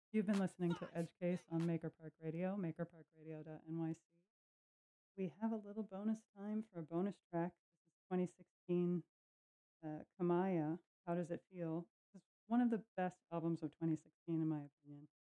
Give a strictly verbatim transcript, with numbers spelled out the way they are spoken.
You've been listening to Edgecase on Maker Park Radio, maker park radio dot N Y C. We have a little bonus time for a bonus track. This is twenty sixteen uh, Kamaya, How Does It Feel? It's one of the best albums of twenty sixteen, in my opinion.